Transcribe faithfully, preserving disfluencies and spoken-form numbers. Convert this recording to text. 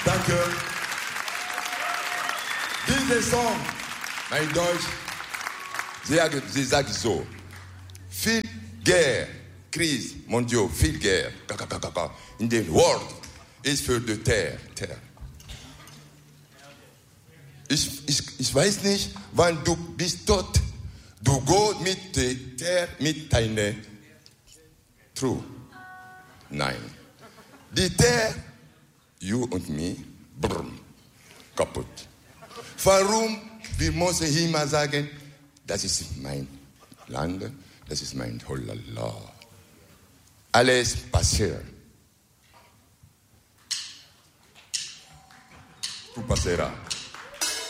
Danke. Dieser Song, mein Deutsch, sie, sie sagt so, viel Guerre, Krise, mondial, viel Guerre, in the world, ist für die Terre. Terre. Ich, ich, ich weiß nicht, wann du bist tot, du gehst mit der Terre, mit deiner True. Nein. Die Terre, you und me, brumm, kaputt. Warum? Wir müssen immer sagen, das ist mein Land, das ist mein Holala. Alles passiert. Tu passeras.